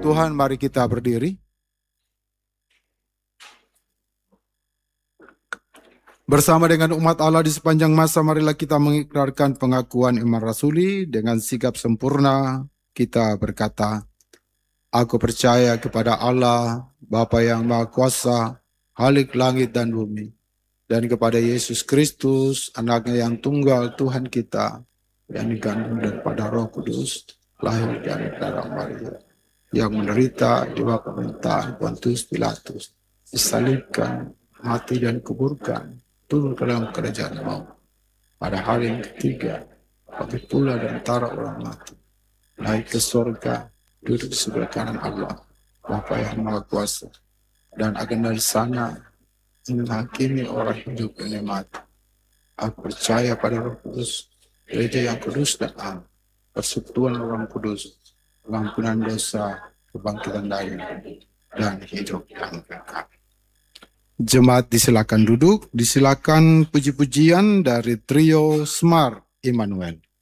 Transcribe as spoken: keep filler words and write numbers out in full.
Tuhan, mari kita berdiri. Bersama dengan umat Allah di sepanjang masa, marilah kita mengikrarkan pengakuan iman rasuli dengan sikap sempurna. Kita berkata, aku percaya kepada Allah, Bapa yang Maha Kuasa, Khalik langit dan bumi, dan kepada Yesus Kristus, anaknya yang tunggal Tuhan kita, yang dikandung daripada Roh Kudus, lahir dari darah Maria, yang menderita di bawah pemerintahan Pontius Pilatus, disalibkan, mati dan kuburkan, turun ke dalam kerajaan maut. Pada hari yang ketiga, bangkit pula dari antara orang mati, naik ke surga, duduk di sebelah kanan Allah, Bapa yang Maha Kuasa, dan akan dari sana menghakimi orang hidup dan yang mati. Aku percaya pada Roh Kudus, gereja yang kudus dan am, persekutuan Orang Kudus, pengampunan dosa, kebangkitan dari dan hidup yang kekal. Jemaat disilakan duduk, disilakan puji-pujian dari trio Smart Emmanuel.